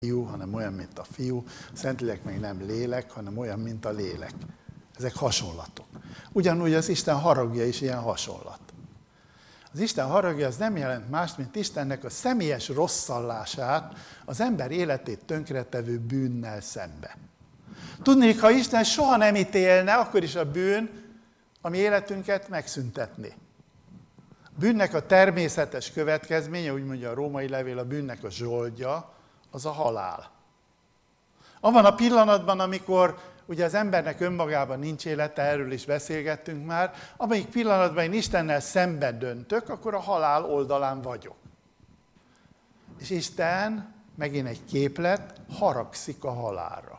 fiú, hanem olyan, mint a fiú. A Szentlélek meg nem lélek, hanem olyan, mint a lélek. Ezek hasonlatok. Ugyanúgy az Isten haragja is ilyen hasonlat. Az Isten haragja az nem jelent más, mint Istennek a személyes rosszallását az ember életét tönkretevő bűnnel szembe. Tudnék, ha Isten soha nem ítélne, akkor is a bűn a mi életünket megszüntetné. A bűnnek a természetes következménye, úgy mondja a római levél, a bűnnek a zsoldja, az a halál. Abban a pillanatban, amikor ugye az embernek önmagában nincs élete, erről is beszélgettünk már, amelyik pillanatban én Istennel szemben döntök, akkor a halál oldalán vagyok. És Isten, megint egy képlet, haragszik a halálra.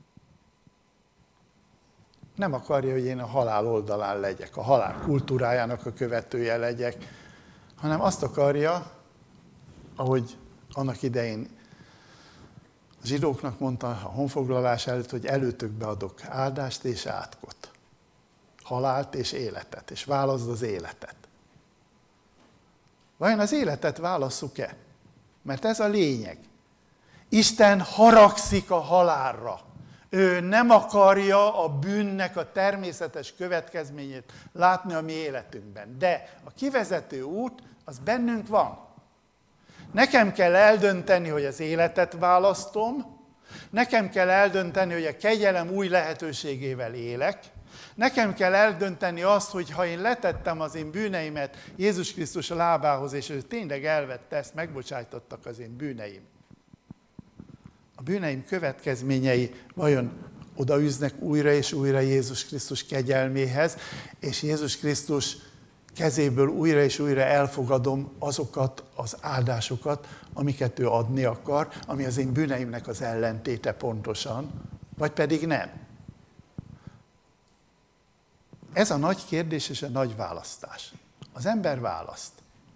Nem akarja, hogy én a halál oldalán legyek, a halál kultúrájának a követője legyek, hanem azt akarja, ahogy annak idején a zsidóknak mondta a honfoglalás előtt, hogy előtökbe adok áldást és átkot, halált és életet, és válaszd az életet. Vajon az életet válasszuk-e? Mert ez a lényeg. Isten haragszik a halálra. Ő nem akarja a bűnnek a természetes következményét látni a mi életünkben. De a kivezető út, az bennünk van. Nekem kell eldönteni, hogy az életet választom, nekem kell eldönteni, hogy a kegyelem új lehetőségével élek, nekem kell eldönteni azt, hogy ha én letettem az én bűneimet Jézus Krisztus lábához, és ő tényleg elvette ezt, megbocsájtottak az én bűneim. A bűneim következményei vajon odaüznek újra és újra Jézus Krisztus kegyelméhez, és Jézus Krisztus kezéből újra és újra elfogadom azokat az áldásokat, amiket ő adni akar, ami az én bűneimnek az ellentéte pontosan, vagy pedig nem. Ez a nagy kérdés és a nagy választás. Az ember választ.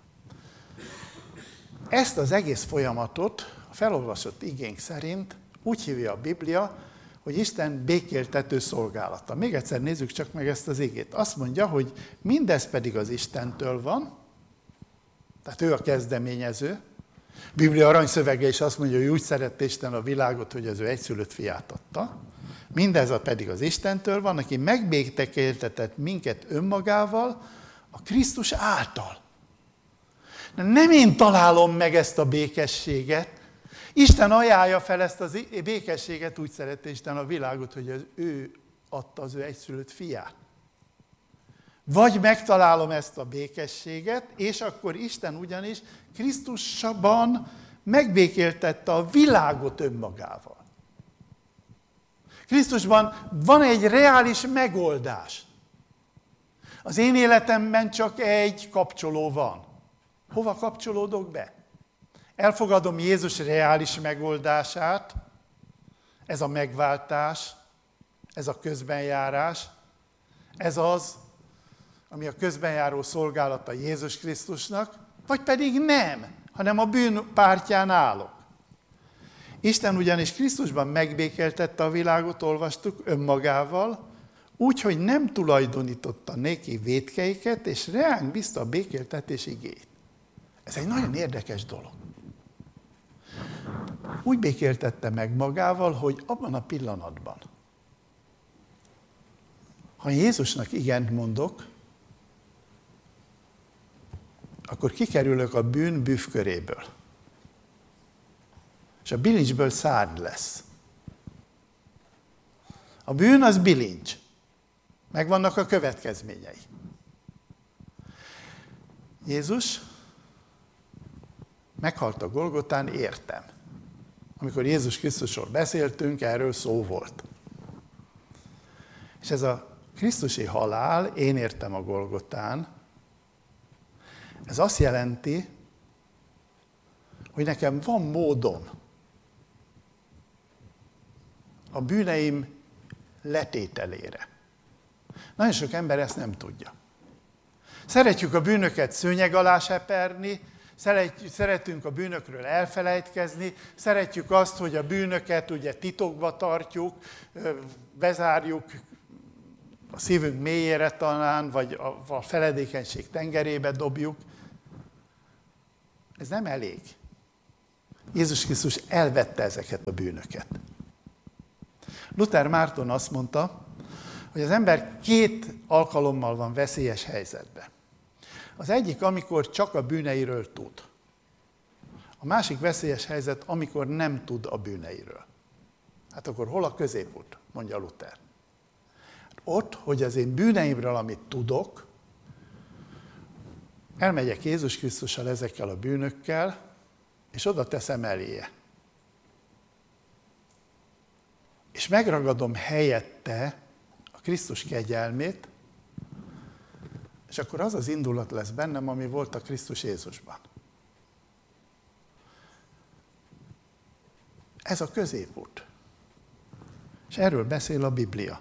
Ezt az egész folyamatot a felolvasott igénk szerint úgy hívja a Biblia, hogy Isten békéltető szolgálata. Még egyszer nézzük csak meg ezt az igét. Azt mondja, hogy mindez pedig az Istentől van, tehát ő a kezdeményező. A Biblia aranyszövege is azt mondja, hogy úgy szerette Isten a világot, hogy az ő egyszülött fiát adta. Mindez pedig az Istentől van, aki megbékéltetett minket önmagával, a Krisztus által. Nem én találom meg ezt a békességet, Isten ajánlja fel ezt a békességet, úgy szerette Isten a világot, hogy ő adta az ő egyszülött fiát. Vagy megtalálom ezt a békességet, és akkor Isten ugyanis Krisztusban megbékéltette a világot önmagával. Krisztusban van egy reális megoldás. Az én életemben csak egy kapcsoló van. Hova kapcsolódok be? Elfogadom Jézus reális megoldását, ez a megváltás, ez a közbenjárás, ez az, ami a közbenjáró szolgálata Jézus Krisztusnak, vagy pedig nem, hanem a bűn pártján állok. Isten ugyanis Krisztusban megbékéltette a világot, olvastuk, önmagával, úgy, hogy nem tulajdonította néki vétkeiket, és reánk bízta a békéltetés igényt. Ez egy nagyon érdekes dolog. Úgy békéltette meg magával, hogy abban a pillanatban, ha Jézusnak igent mondok, akkor kikerülök a bűn bűvköréből. És a bilincsből szárny lesz. A bűn az bilincs. Megvannak a következményei. Jézus meghalt a Golgotán, értem. Amikor Jézus Krisztusról beszéltünk, erről szó volt. És ez a krisztusi halál, én értem a Golgotán, ez azt jelenti, hogy nekem van módom a bűneim letételére. Nagyon sok ember ezt nem tudja. Szeretjük a bűnöket szőnyeg alá seperni, szeretünk a bűnökről elfelejtkezni, szeretjük azt, hogy a bűnöket ugye titokba tartjuk, bezárjuk a szívünk mélyére talán, vagy a feledékenység tengerébe dobjuk. Ez nem elég. Jézus Krisztus elvette ezeket a bűnöket. Luther Márton azt mondta, hogy az ember 2 alkalommal van veszélyes helyzetben. Az egyik, amikor csak a bűneiről tud. A másik veszélyes helyzet, amikor nem tud a bűneiről. Hát akkor hol a középút, mondja Luther. Ott, hogy az én bűneimről, amit tudok, elmegyek Jézus Krisztussal ezekkel a bűnökkel, és oda teszem eléje. És megragadom helyette a Krisztus kegyelmét, és akkor az az indulat lesz bennem, ami volt a Krisztus Jézusban. Ez a középút. És erről beszél a Biblia.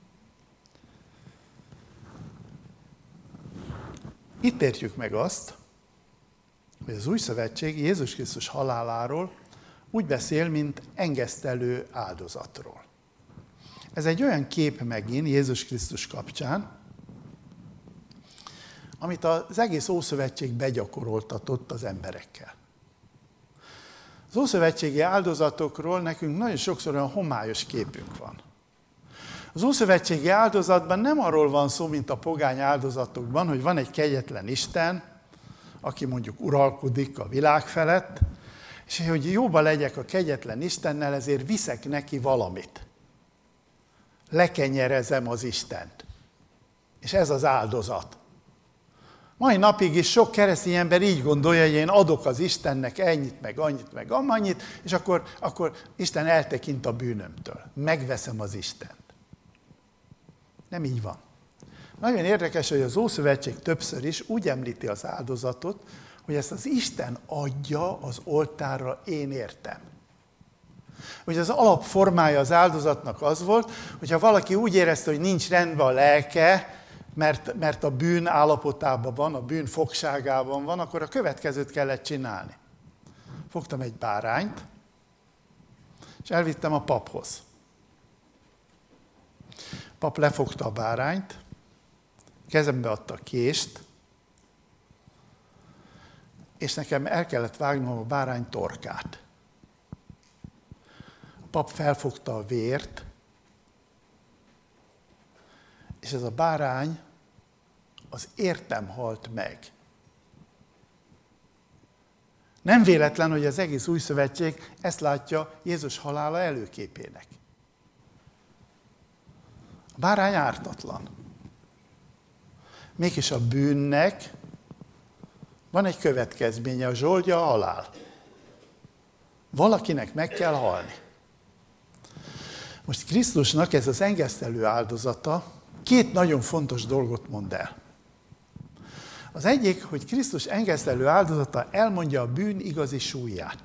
Itt értjük meg azt, hogy az új szövetség Jézus Krisztus haláláról úgy beszél, mint engesztelő áldozatról. Ez egy olyan kép megint Jézus Krisztus kapcsán, amit az egész Ószövetség begyakoroltatott az emberekkel. Az ószövetségi áldozatokról nekünk nagyon sokszor olyan homályos képünk van. Az ószövetségi áldozatban nem arról van szó, mint a pogány áldozatokban, hogy van egy kegyetlen Isten, aki mondjuk uralkodik a világ felett, és hogy jóba legyek a kegyetlen Istennel, ezért viszek neki valamit. Lekenyerezem az Istent. És ez az áldozat. Mai napig is sok keresztény ember így gondolja, hogy én adok az Istennek ennyit, meg annyit, meg amannyit, és akkor Isten eltekint a bűnömtől. Megveszem az Istent. Nem így van. Nagyon érdekes, hogy az Ószövetség többször is úgy említi az áldozatot, hogy ezt az Isten adja az oltárra, én értem. Hogy az alapformája az áldozatnak az volt, hogyha valaki úgy érezte, hogy nincs rendben a lelke, mert a bűn állapotában van, a bűn fogságában van, akkor a következőt kellett csinálni. Fogtam egy bárányt, és elvittem a paphoz. A pap lefogta a bárányt, kezembe adta a kést, és nekem el kellett vágnom a bárány torkát. A pap felfogta a vért, és ez a bárány az értem halt meg. Nem véletlen, hogy az egész új szövetség ezt látja Jézus halála előképének. A bárány ártatlan. Mégis a bűnnek van egy következménye, a zsoldja a halál. Valakinek meg kell halni. Most Krisztusnak ez az engesztelő áldozata 2 nagyon fontos dolgot mond el. Az egyik, hogy Krisztus engesztelő áldozata elmondja a bűn igazi súlyát.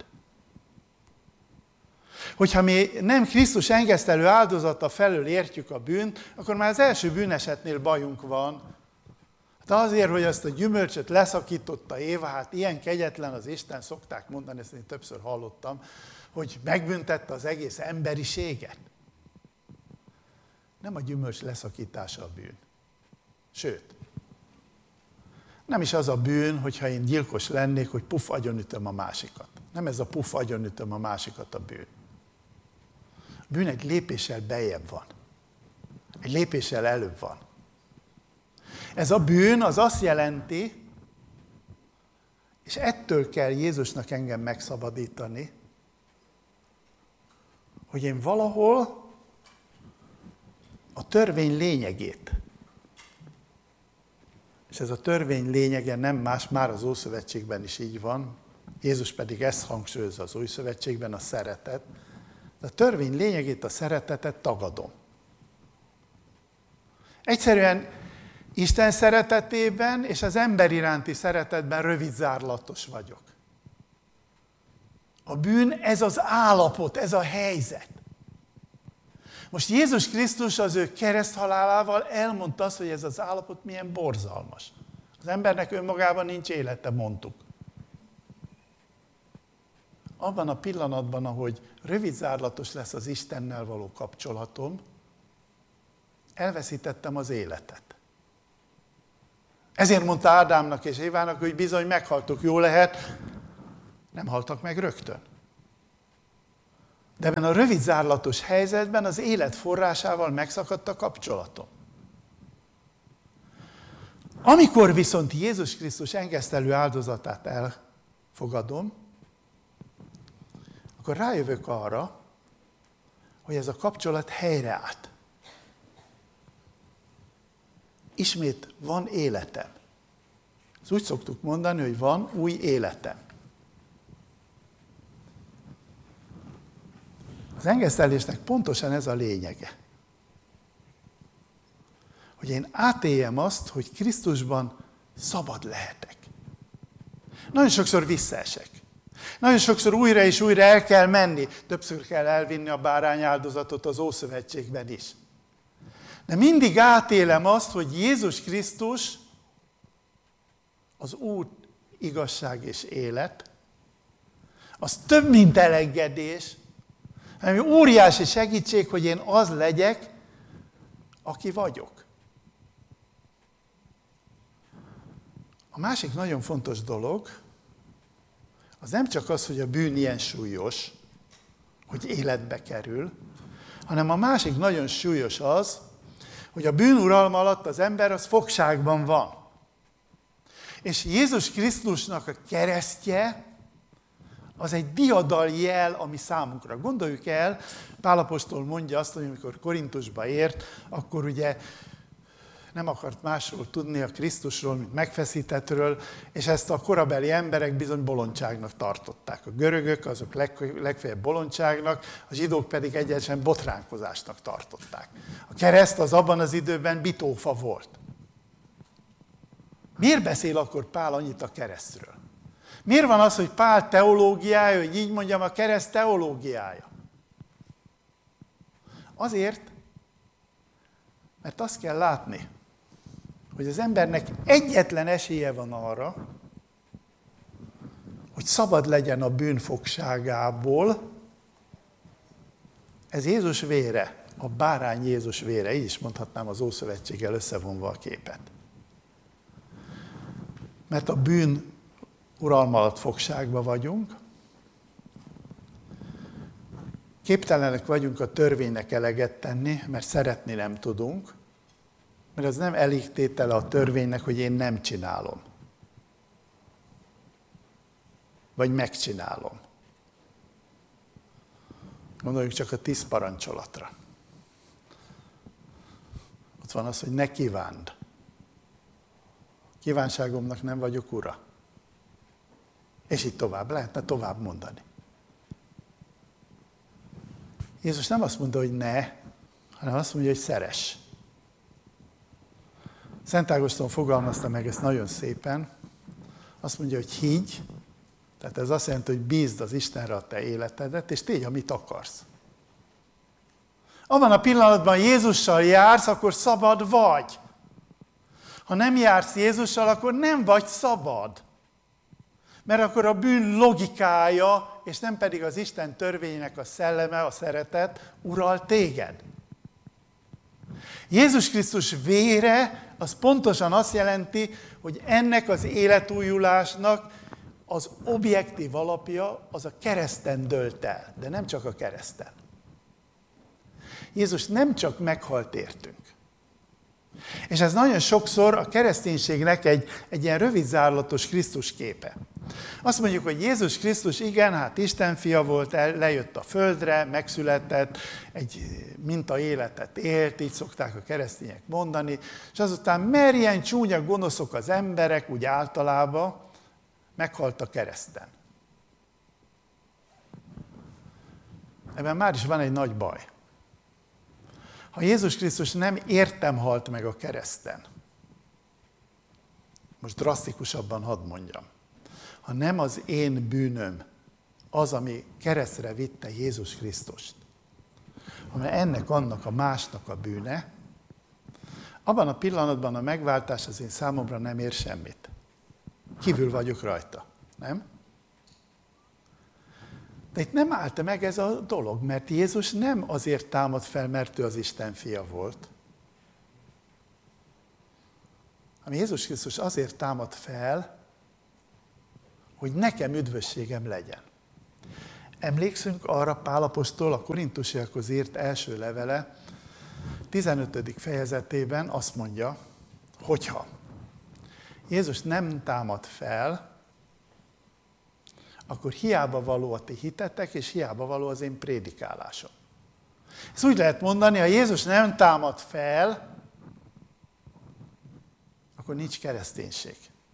Hogyha mi nem Krisztus engesztelő áldozata felől értjük a bűnt, akkor már az első bűnesetnél bajunk van. Hát azért, hogy azt a gyümölcsöt leszakította Éva, hát ilyen kegyetlen az Isten, szokták mondani, ezt én többször hallottam, hogy megbüntette az egész emberiséget. Nem a gyümölcs leszakítása a bűn. Sőt, nem is az a bűn, hogyha én gyilkos lennék, hogy puf, agyonütöm a másikat. Nem ez a puf, agyonütöm a másikat a bűn. A bűn egy lépéssel bejebb van. Egy lépéssel előbb van. Ez a bűn az azt jelenti, és ettől kell Jézusnak engem megszabadítani, hogy én valahol a törvény lényegét, és ez a törvény lényege nem más, már az Ószövetségben is így van, Jézus pedig ezt hangsúlyozza az Új Szövetségben, a szeretet. De a törvény lényegét, a szeretetet tagadom. Egyszerűen Isten szeretetében és az ember iránti szeretetben rövidzárlatos vagyok. A bűn ez az állapot, ez a helyzet. Most Jézus Krisztus az ő kereszthalálával elmondta azt, hogy ez az állapot milyen borzalmas. Az embernek önmagában nincs élete, mondtuk. Abban a pillanatban, ahogy rövidzárlatos lesz az Istennel való kapcsolatom, elveszítettem az életet. Ezért mondta Ádámnak és Évának, hogy bizony meghaltok, jó lehet, nem haltak meg rögtön. De ebben a rövid zárlatos helyzetben az élet forrásával megszakadt a kapcsolatom. Amikor viszont Jézus Krisztus engesztelő áldozatát elfogadom, akkor rájövök arra, hogy ez a kapcsolat helyreállt. Ismét van életem. Ezt úgy szoktuk mondani, hogy van új életem. Az engesztelésnek pontosan ez a lényege. Hogy én átéljem azt, hogy Krisztusban szabad lehetek. Nagyon sokszor visszaesek. Nagyon sokszor újra és újra el kell menni. Többször kell elvinni a bárányáldozatot az Ószövetségben is. De mindig átélem azt, hogy Jézus Krisztus az út, igazság és élet, az több, mint elengedés, hanem óriási segítség, hogy én az legyek, aki vagyok. A másik nagyon fontos dolog, az nem csak az, hogy a bűn ilyen súlyos, hogy életbe kerül, hanem a másik nagyon súlyos az, hogy a bűn uralma alatt az ember az fogságban van. És Jézus Krisztusnak a keresztje az egy diadaljel, ami számunkra. Gondoljuk el, Pál apostol mondja azt, hogy amikor Korintusba ért, akkor ugye nem akart másról tudni a Krisztusról, mint megfeszítettről, és ezt a korabeli emberek bizony bolondságnak tartották. A görögök azok legfeljebb bolondságnak, a zsidók pedig egyesen botránkozásnak tartották. A kereszt az abban az időben bitófa volt. Miért beszél akkor Pál annyit a keresztről? Miért van az, hogy Pál teológiája, hogy így mondjam, a kereszt teológiája? Azért, mert azt kell látni, hogy az embernek egyetlen esélye van arra, hogy szabad legyen a bűn fogságából. Ez Jézus vére, a bárány Jézus vére, így is mondhatnám az Ószövetséggel összevonva a képet. Mert a bűn uralma alatt fogságba vagyunk, képtelenek vagyunk a törvénynek eleget tenni, mert szeretni nem tudunk, mert az nem elégtétele a törvénynek, hogy én nem csinálom. Vagy megcsinálom. Gondoljuk csak a 10 parancsolatra. Ott van az, hogy ne kívánd. Kívánságomnak nem vagyok ura. És így tovább, lehetne tovább mondani. Jézus nem azt mondta, hogy ne, hanem azt mondja, hogy szeress. Szent Ágoston fogalmazta meg ezt nagyon szépen. Azt mondja, hogy higgy, tehát ez azt jelenti, hogy bízd az Istenre a te életedet, és tégy, amit akarsz. Abban a pillanatban Jézussal jársz, akkor szabad vagy. Ha nem jársz Jézussal, akkor nem vagy szabad. Mert akkor a bűn logikája, és nem pedig az Isten törvényének a szelleme, a szeretet ural téged. Jézus Krisztus vére az pontosan azt jelenti, hogy ennek az életújulásnak az objektív alapja az a kereszten dőlt el, de nem csak a kereszten. Jézus nem csak meghalt értünk. És ez nagyon sokszor a kereszténységnek egy ilyen rövidzárlatos Krisztus képe. Azt mondjuk, hogy Jézus Krisztus igen, hát Isten fia volt, lejött a földre, megszületett, egy minta életet élt, így szokták a keresztények mondani, és azután mert ilyen csúnya gonoszok az emberek, úgy általában, meghalt a kereszten. Ebben már is van egy nagy baj. Ha Jézus Krisztus nem értem halt meg a kereszten, most drasztikusabban hadd mondjam, ha nem az én bűnöm az, ami keresztre vitte Jézus Krisztust, hanem ennek, annak, a másnak a bűne, abban a pillanatban a megváltás az én számomra nem ér semmit. Kívül vagyok rajta, nem? De itt nem állt meg ez a dolog, mert Jézus nem azért támad fel, mert ő az Isten fia volt, hanem Jézus Krisztus azért támad fel, hogy nekem üdvösségem legyen. Emlékszünk arra, Pál apostol a korintusiakhoz írt első levele 15. fejezetében azt mondja, hogyha Jézus nem támad fel, akkor hiába való a ti hitetek, és hiába való az én prédikálásom. Ezt úgy lehet mondani, ha Jézus nem támad fel, akkor nincs kereszténység.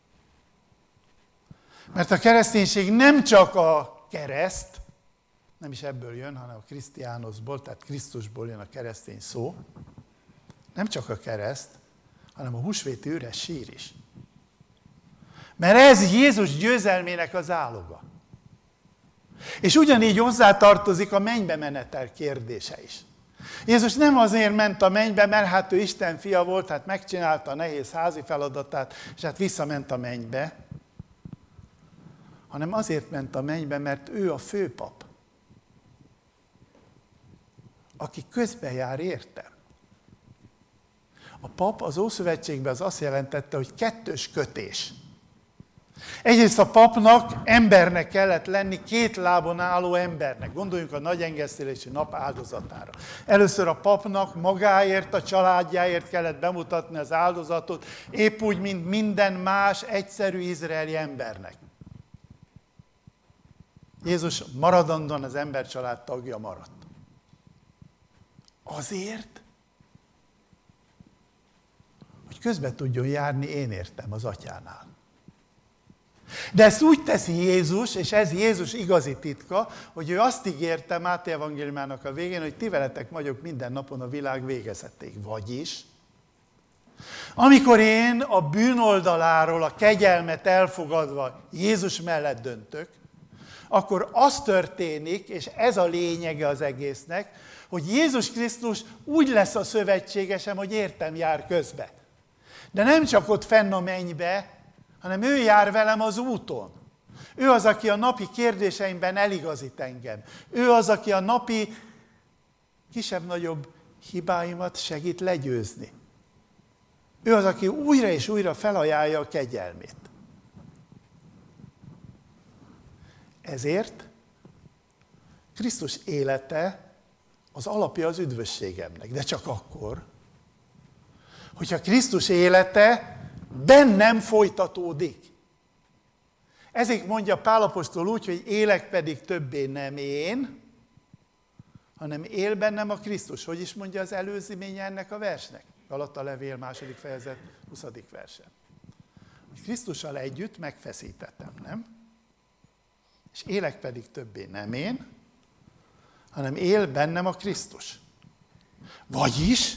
Mert a kereszténység nem csak a kereszt, nem is ebből jön, hanem a Krisztiánoszból, tehát Krisztusból jön a keresztény szó, nem csak a kereszt, hanem a húsvéti üres sír is. Mert ez Jézus győzelmének az záloga. És ugyanígy hozzátartozik a mennybe menetel kérdése is. Jézus nem azért ment a mennybe, mert hát ő Isten fia volt, hát megcsinálta a nehéz házi feladatát, és hát visszament a mennybe, hanem azért ment a mennybe, mert ő a főpap, aki közben jár érte. A pap az Ószövetségben az azt jelentette, hogy kettős kötés. Egyrészt a papnak embernek kellett lenni, két lábon álló embernek. Gondoljunk a nagy engesztelési nap áldozatára. Először a papnak magáért, a családjáért kellett bemutatni az áldozatot, épp úgy, mint minden más egyszerű izraeli embernek. Jézus maradandóan az embercsalád tagja maradt. Azért, hogy közbe tudjon járni én értem az atyánál. De ezt úgy teszi Jézus, és ez Jézus igazi titka, hogy ő azt ígérte Máté evangéliumának a végén, hogy ti veletek vagyok minden napon a világ végezetéig. Vagyis, amikor én a bűn oldaláról a kegyelmet elfogadva Jézus mellett döntök, akkor az történik, és ez a lényege az egésznek, hogy Jézus Krisztus úgy lesz a szövetségesem, hogy értem jár közbe. De nem csak ott fenn a mennybe, hanem ő jár velem az úton. Ő az, aki a napi kérdéseimben eligazít engem. Ő az, aki a napi kisebb-nagyobb hibáimat segít legyőzni. Ő az, aki újra és újra felajánlja a kegyelmét. Ezért Krisztus élete az alapja az üdvösségemnek, de csak akkor, hogyha Krisztus élete bennem folytatódik. Ezért mondja Pál apostol úgy, hogy élek pedig többé nem én, hanem él bennem a Krisztus. Hogy is mondja az előzménye ennek a versnek? Galata levél 2. fejezet 20. verse. Hogy Krisztussal együtt megfeszítettem, nem? És élek pedig többé nem én, hanem él bennem a Krisztus. Vagyis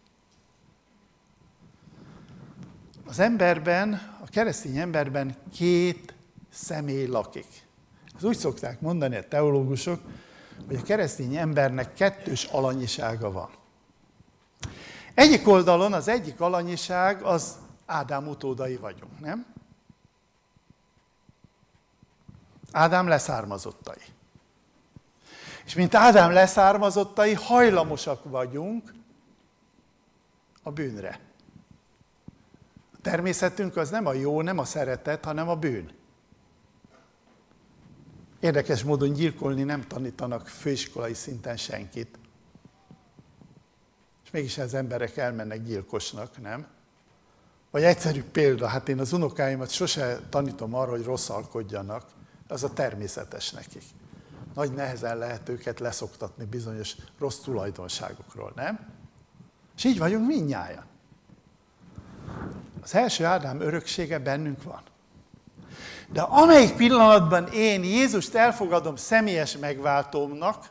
az emberben, a keresztény emberben két személy lakik. Ez úgy szokták mondani a teológusok, hogy a keresztény embernek kettős alanyisága van. Egyik oldalon az egyik alanyiság az Ádám utódai vagyunk, nem? Ádám leszármazottai. És mint Ádám leszármazottai, hajlamosak vagyunk a bűnre. A természetünk az nem a jó, nem a szeretet, hanem a bűn. Érdekes módon gyilkolni nem tanítanak főiskolai szinten senkit. És mégis az emberek elmennek gyilkosnak, nem? Vagy egyszerű példa, hát én az unokáimat sose tanítom arra, hogy rosszalkodjanak, az a természetes nekik. Nagy nehezen lehet őket leszoktatni bizonyos rossz tulajdonságokról, nem? És így vagyunk mindnyájan. Az első Ádám öröksége bennünk van. De amelyik pillanatban én Jézust elfogadom személyes megváltómnak,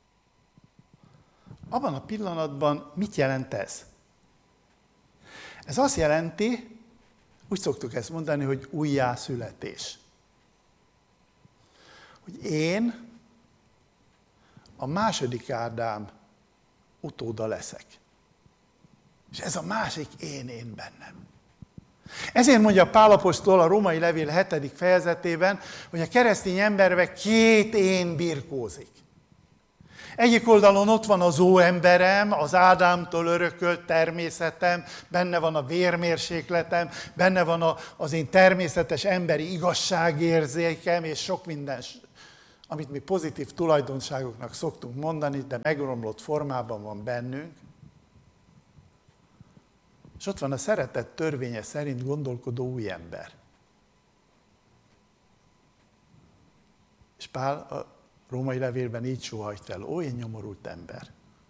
abban a pillanatban mit jelent ez? Ez azt jelenti, úgy szoktuk ezt mondani, hogy újjászületés. Hogy én a második Ádám utóda leszek. És ez a másik én bennem. Ezért mondja Pál apostol a római levél 7. fejezetében, hogy a keresztény emberben két én birkózik. Egyik oldalon ott van az óemberem, az Ádámtól örökölt természetem, benne van a vérmérsékletem, benne van az én természetes emberi igazságérzékem, és sok minden, amit mi pozitív tulajdonságoknak szoktunk mondani, de megromlott formában van bennünk. És ott van a szeretet törvénye szerint gondolkodó új ember. És Pál a római levélben így sóhajt fel: ó, én nyomorult ember!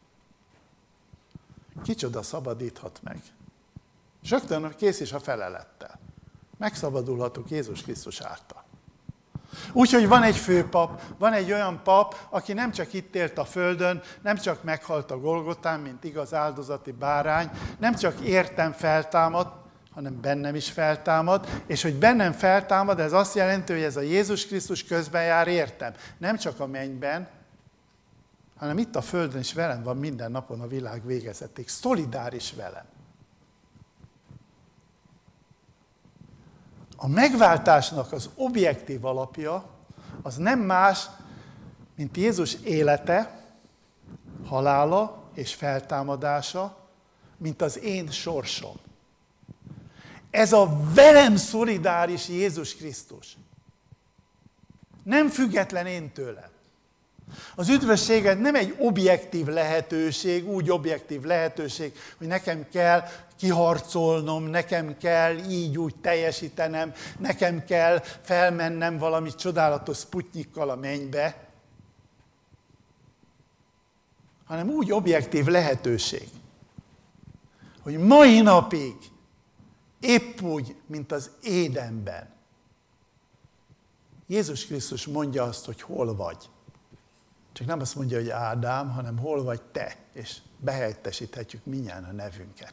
Kicsoda szabadíthat meg? És rögtön kész is a felelettel. Megszabadulhatok Jézus Krisztus által. Úgyhogy van egy főpap, van egy olyan pap, aki nem csak itt élt a földön, nem csak meghalt a Golgotán, mint igaz áldozati bárány, nem csak értem feltámad, hanem bennem is feltámad, és hogy bennem feltámad, ez azt jelenti, hogy ez a Jézus Krisztus közben jár értem. Nem csak a mennyben, hanem itt a földön is velem van minden napon a világ végezetig. Szolidáris velem. A megváltásnak az objektív alapja az nem más, mint Jézus élete, halála és feltámadása, mint az én sorsom. Ez a velem szolidáris Jézus Krisztus. Nem független én tőlem. Az üdvösséged nem egy objektív lehetőség, úgy objektív lehetőség, hogy nekem kell kiharcolnom, nekem kell így-úgy teljesítenem, nekem kell felmennem valami csodálatos Sputnyikkal a mennybe, hanem úgy objektív lehetőség, hogy mai napig épp úgy, mint az Édenben, Jézus Krisztus mondja azt, hogy hol vagy. Csak nem azt mondja, hogy Ádám, hanem hol vagy te, és behelyettesíthetjük mindjárt a nevünket.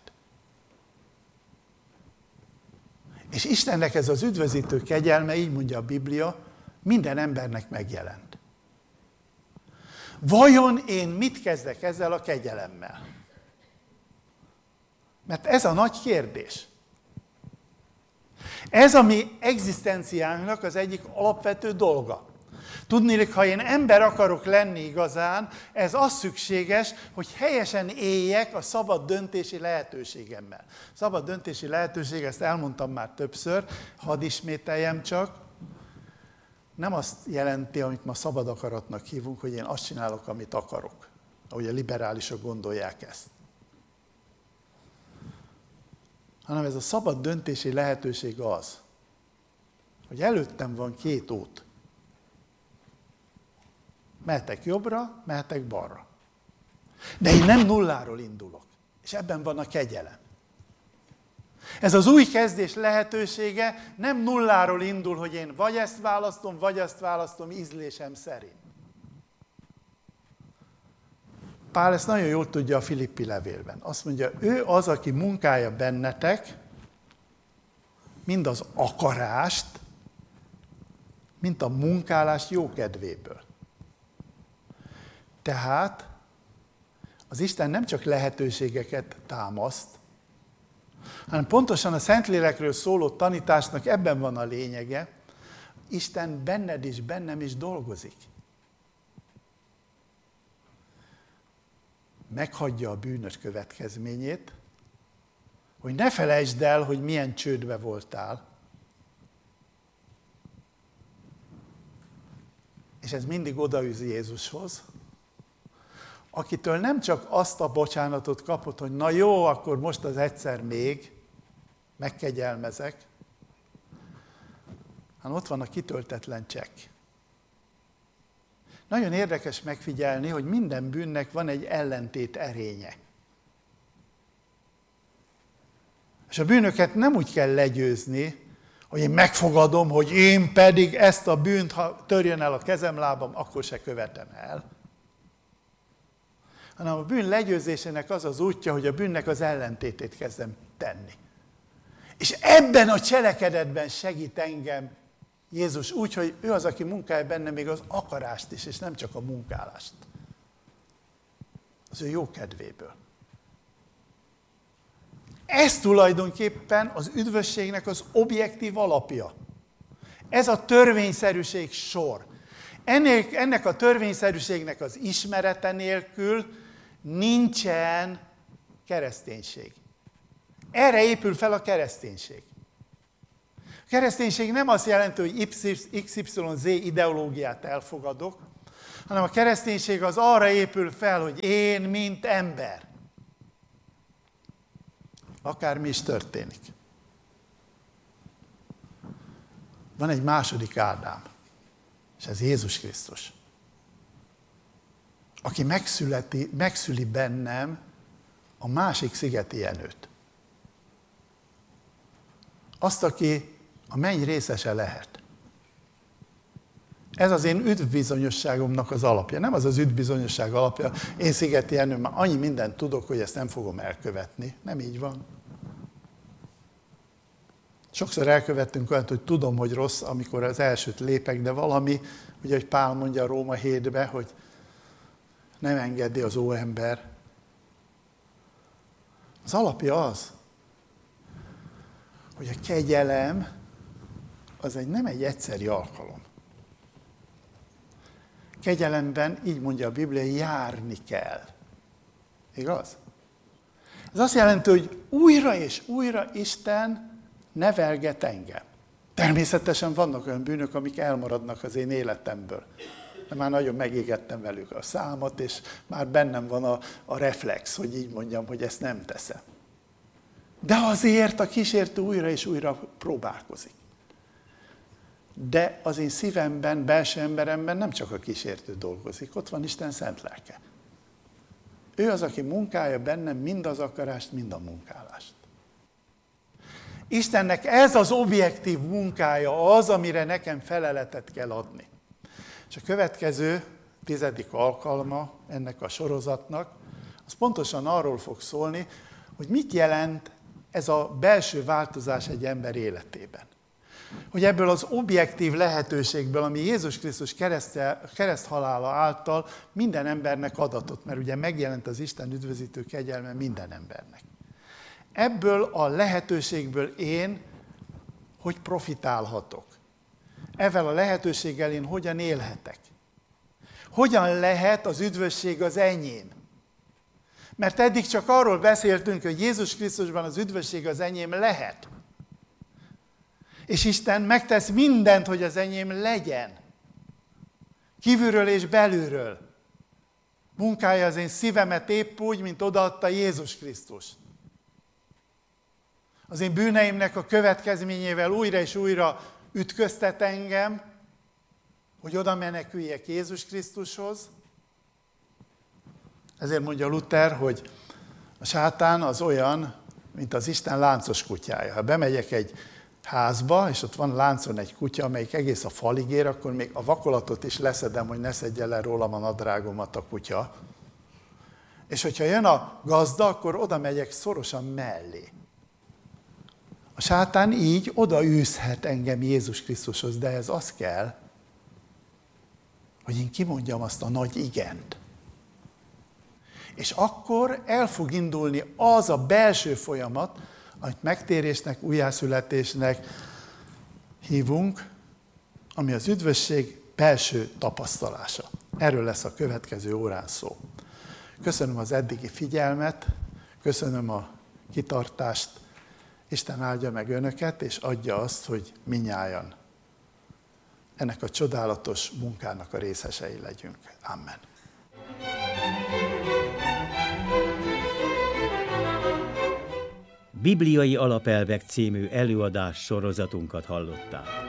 És Istennek ez az üdvözítő kegyelme, így mondja a Biblia, minden embernek megjelent. Vajon én mit kezdek ezzel a kegyelemmel? Mert ez a nagy kérdés. Ez a mi egzisztenciánknak az egyik alapvető dolga. Tudniillik, ha én ember akarok lenni igazán, ez az szükséges, hogy helyesen éljek a szabad döntési lehetőségemmel. Szabad döntési lehetőség, ezt elmondtam már többször, hadd ismételjem csak, nem azt jelenti, amit ma szabad akaratnak hívunk, hogy én azt csinálok, amit akarok. Ahogy a liberálisok gondolják ezt. Hanem ez a szabad döntési lehetőség az, hogy előttem van két út. Mehetek jobbra, mehetek balra. De én nem nulláról indulok. És ebben van a kegyelem. Ez az új kezdés lehetősége nem nulláról indul, hogy én vagy ezt választom ízlésem szerint. Pál ezt nagyon jól tudja a Filippi levélben. Azt mondja, ő az, aki munkálja bennetek, mind az akarást, mint a munkálást jókedvéből. Tehát az Isten nem csak lehetőségeket támaszt, hanem pontosan a Szentlélekről szóló tanításnak ebben van a lényege, Isten benned is, bennem is dolgozik. Meghagyja a bűnös következményét, hogy ne felejtsd el, hogy milyen csődbe voltál. És ez mindig odaüz Jézushoz, akitől nem csak azt a bocsánatot kapod, hogy na jó, akkor most az egyszer még megkegyelmezek, hanem ott van a kitöltetlen csekk. Nagyon érdekes megfigyelni, hogy minden bűnnek van egy ellentét erénye. És a bűnöket nem úgy kell legyőzni, hogy én megfogadom, hogy én pedig ezt a bűnt, ha törjön el a kezem, lábam, akkor se követem el. Hanem a bűn legyőzésének az az útja, hogy a bűnnek az ellentétét kezdem tenni. És ebben a cselekedetben segít engem Jézus úgy, hogy ő az, aki munkálja benne még az akarást is, és nem csak a munkálást. Az ő jó kedvéből. Ez tulajdonképpen az üdvösségnek az objektív alapja. Ez a törvényszerűség sor. Ennek a törvényszerűségnek az ismerete nélkül nincsen kereszténység. Erre épül fel a kereszténység. A kereszténység nem azt jelenti, hogy XYZ ideológiát elfogadok, hanem a kereszténység az arra épül fel, hogy én, mint ember, akármi is történik. Van egy második Ádám, és ez Jézus Krisztus, aki megszüli bennem a másik Szigeti Jenőt. Azt, aki a menny részese lehet. Ez az én üdvbizonyosságomnak az alapja. Nem az az üdvbizonyosság alapja, én Szigeti Jenő, már annyi mindent tudok, hogy ezt nem fogom elkövetni. Nem így van. Sokszor elkövettünk olyat, hogy tudom, hogy rossz, amikor az elsőt lépek, de valami, ugye, hogy Pál mondja a Róma 7-be, hogy nem engedi az óember. Az alapja az, hogy a kegyelem az nem egy egyszeri alkalom. Kegyelemben, így mondja a Biblia, járni kell. Igaz? Ez azt jelenti, hogy újra és újra Isten nevelget engem. Természetesen vannak olyan bűnök, amik elmaradnak az én életemből. De már nagyon megégettem velük a számot, és már bennem van a reflex, hogy így mondjam, hogy ezt nem teszem. De azért a kísértő újra és újra próbálkozik. De az én szívemben, belső emberemben nem csak a kísértő dolgozik, ott van Isten szent lelke. Ő az, aki munkálja bennem mind az akarást, mind a munkálást. Istennek ez az objektív munkája az, amire nekem feleletet kell adni. És a következő 10. alkalma ennek a sorozatnak, az pontosan arról fog szólni, hogy mit jelent ez a belső változás egy ember életében. Hogy ebből az objektív lehetőségből, ami Jézus Krisztus kereszthalála által minden embernek adatott, mert ugye megjelent az Isten üdvözítő kegyelme minden embernek. Ebből a lehetőségből én hogy profitálhatok? Ezzel a lehetőséggel én hogyan élhetek? Hogyan lehet az üdvösség az enyém? Mert eddig csak arról beszéltünk, hogy Jézus Krisztusban az üdvösség az enyém lehet. És Isten megtesz mindent, hogy az enyém legyen. Kívülről és belülről. Munkálja az én szívemet épp úgy, mint odaadta Jézus Krisztus. Az én bűneimnek a következményével újra és újra ütköztet engem, hogy oda meneküljek Jézus Krisztushoz. Ezért mondja Luther, hogy a sátán az olyan, mint az Isten láncos kutyája. Ha bemegyek egy házba, és ott van láncon egy kutya, amelyik egész a falig ér, akkor még a vakolatot is leszedem, hogy ne szedje le rólam a nadrágomat a kutya. És hogyha jön a gazda, akkor oda megyek szorosan mellé. A sátán így odaűzhet engem Jézus Krisztushoz, de ez az kell, hogy én kimondjam azt a nagy igent. És akkor el fog indulni az a belső folyamat, amit megtérésnek, újjászületésnek hívunk, ami az üdvösség belső tapasztalása. Erről lesz a következő órán szó. Köszönöm az eddigi figyelmet, köszönöm a kitartást, Isten áldja meg önöket, és adja azt, hogy minnyájan ennek a csodálatos munkának a részesei legyünk. Amen. Bibliai Alapelvek című előadás sorozatunkat hallották.